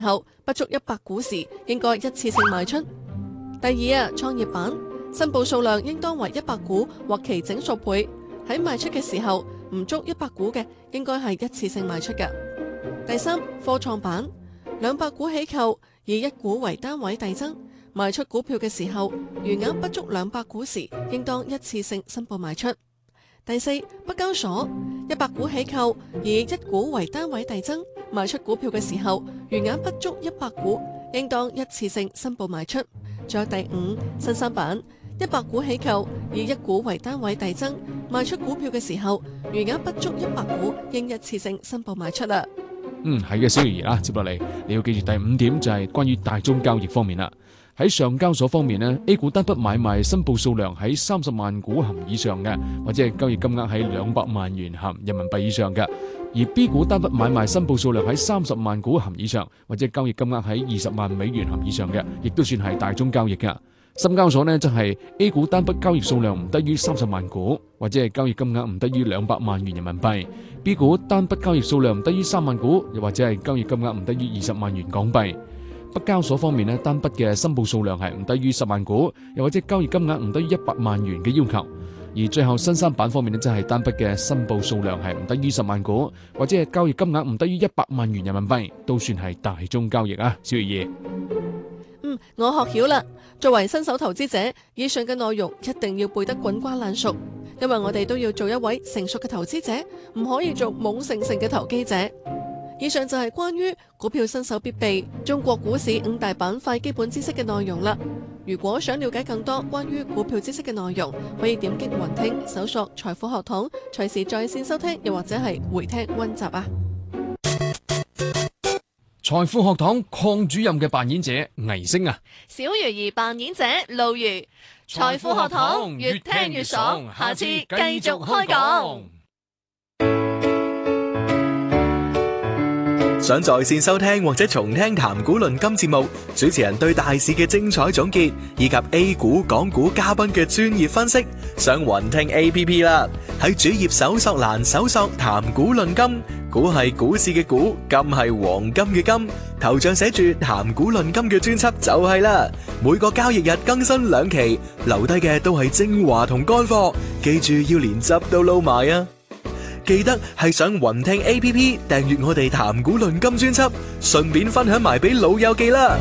後不足100股時，應該一次性賣出。第二創業板申報數量應當為100股或其整數倍，喺賣出嘅時候唔足100股嘅，應該係一次性賣出嘅。第三，科創板200股起購，以1股為單位遞增，賣出股票嘅時候，餘額不足200股時，應當一次性申報賣出。第四，北交所100股起購，以1股為單位遞增，賣出股票嘅時候，餘額不足100股，應當一次性申報賣出。仲有第五，新三板100股起購，以1股為單位遞增，賣出股票嘅時候，餘額不足100股，應一次性申報賣出啦。 係嘅，小儀接落嚟你要記住第5點就係關於大宗交易方面啦。喺上交所方面呢 A 股單筆買賣申報數量喺30萬股含以上嘅，或者係交易金額喺200萬元含人民幣以上嘅；而 B 股單筆買賣申報數量喺30萬股含以上，或者交易金額喺20萬美元含以上嘅，亦都算係大宗交易嘅。深交所呢，就係 A 股單筆交易數量唔低於30萬股，或者係交易金額唔低於200萬元人民幣； B 股單筆交易數量唔低於3萬股，又或者係交易金額唔低於20萬元港幣。北交所方面呢，單筆嘅申報數量係唔低於10萬股，又或者交易金額唔低於100萬元嘅要求。而最後新三板方面呢，即係單筆嘅申報數量係唔低於10萬股，或者係交易金額唔低於100萬元人民幣，都算係大宗交易啊。小爺爺， 我學曉啦。作為新手投資者，以上嘅內容一定要背得滾瓜爛熟，因為我哋都要做一位成熟嘅投資者，唔可以做懵盛盛嘅投機者。以上就係關於股票新手必備中國股市5大板塊基本知識嘅內容啦。如果想了解更多關於股票知識嘅內容，可以點擊雲聽搜索財富學堂，隨時在線收聽，又或者係回聽溫習啊。 財富學堂鄺主任嘅扮演者倪星啊， 小魚兒扮演者路如。財富學堂越聽越爽，下次繼續開講。 想在線收聽或者重聽談股論金節目，主持人對大市嘅精彩總結，以及 A 股、港股嘉賓嘅專業分析，上雲聽 APP 啦。喺主頁搜索欄搜索談股論金，股係股市嘅股，金係黃金嘅金，頭像寫住談股論金嘅專輯就係啦。每個交易日更新2期，留低嘅都係精華同乾貨，記住要連汁都撈埋啊！記得係上雲聽 APP 訂閱我哋談股論金專輯，順便分享埋俾老友記啦。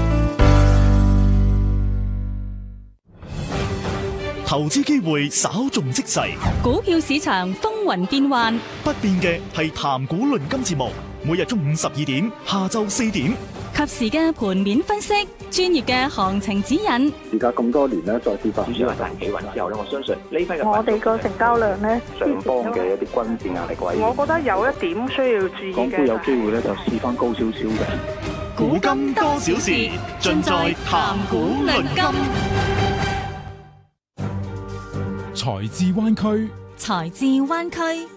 投資機會稍縱即逝， 股票市場風雲變幻， 不變嘅係談股論金節目，每日中午12點，下晝4點， 及時嘅盤面分析，專業嘅行情指引。 而家咁多年咧，再次發主要係大企穩之後咧，我相信呢批嘅我哋個成交量咧， 上方嘅一啲均線壓力位， 我覺得有一點需要注意嘅。 港股有機會咧就試翻高少少嘅。 古今多少事，盡在談股論金。 財智灣區， 財智灣區。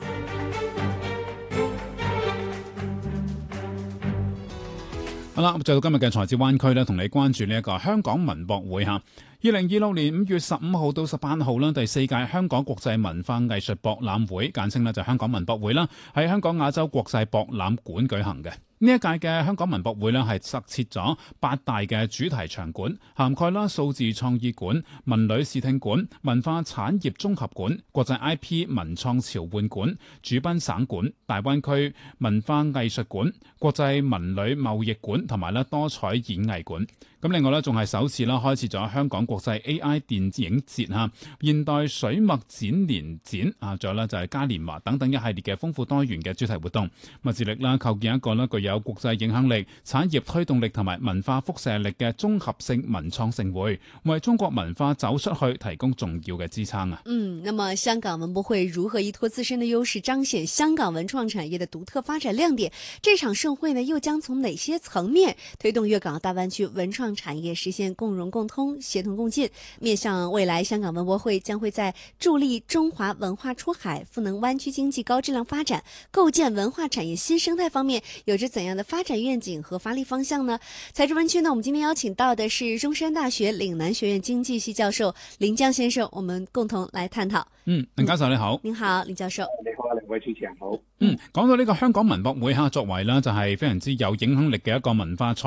好啦，就到今日嘅財智灣區咧，同你關注呢一個香港文博會吓。2026年5月15號到18號啦，第4屆香港國際文化藝術博覽會，簡稱咧就香港文博會啦，喺香港亞洲國際博覽館舉行嘅。呢一屆嘅香港文博會咧係設咗8大嘅主題場館，涵蓋啦數字創意館、文旅視聽館、文化產業綜合館、國際 IP 文創潮玩館、主賓省館、大灣區文化藝術館、國際文旅貿易館同埋咧多彩演藝館。咁另外咧仲係首次啦開設咗香港國際 AI 電影節嚇、現代水墨展年展啊，仲有咧就係嘉年華等等一系列嘅豐富多元嘅主題活動，致力啦構建一個咧具有國際影響力、產業推動力同埋文化輻射力嘅綜合性文創盛會，為中國文化走出去提供重要嘅支撐啊！ 那麼香港文博會如何依託自身的優勢，彰顯香港文創產業的獨特發展亮點？這場盛會呢，又將從哪些層面推動粵港澳大灣區文創產業實現共融共通、協同共共进。面向未来，香港文博会将会在助力中华文化出海、赋能湾区经济高质量发展、构建文化产业新生态方面有着怎样的发展愿景和发力方向呢？在这湾区呢，我们今天邀请到的是中山大学岭南学院经济系教授林江先生，我们共同來探討。 林教授你好。 您好，林教授。 你好，兩位主持人好。 講到呢個香港文博會嚇，作為啦就係非常之有影響力嘅一個文化